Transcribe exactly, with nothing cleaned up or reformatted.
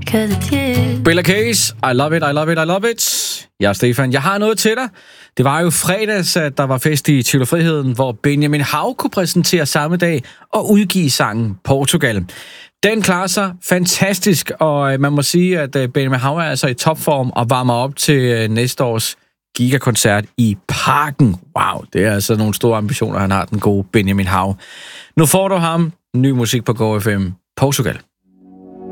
'cause it's you. Bella Case, I love it, I love it, I love it. Jeg er Stefan, jeg har noget til dig. Det var jo fredags, at der var fest i Tivoli Friheden, hvor Benjamin Hav kunne præsentere samme dag og udgive sangen Portugal. Den klarer sig fantastisk, og man må sige, at Benjamin Hav er altså i topform og varmer op til næste års gigakoncert i Parken. Wow, det er altså nogle store ambitioner, han har, den gode Benjamin Hav. Nu får du ham. Ny musik på Go F M. Portugal.